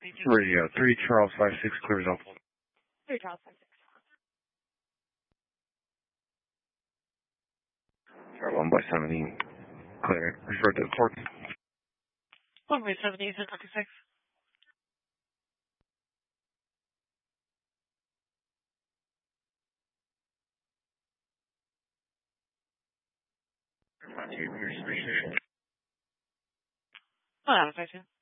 Radio 3 Charles 56 clear result. 3 Charles 56. Sorry, 1 by 17. Clear. Refer to the port. 1 by 17, 56. Well, that was